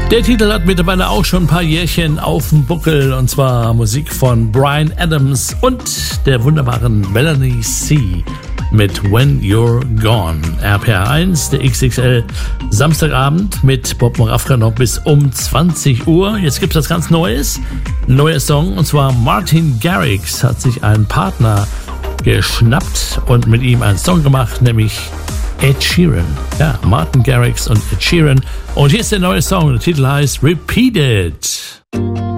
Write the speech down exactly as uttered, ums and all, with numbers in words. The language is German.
Der Titel hat mittlerweile auch schon ein paar Jährchen auf dem Buckel, und zwar Musik von Bryan Adams und der wunderbaren Melanie C. mit When You're Gone. R P R eins, der X X L Samstagabend mit Bob Moravka noch bis um zwanzig Uhr. Jetzt gibt's was ganz Neues, neuer Song, und zwar Martin Garrix hat sich einen Partner geschnappt und mit ihm einen Song gemacht, nämlich Ed Sheeran. Ja, Martin Garrix und Ed Sheeran. Und hier ist der neue Song. Der Titel heißt Repeat It.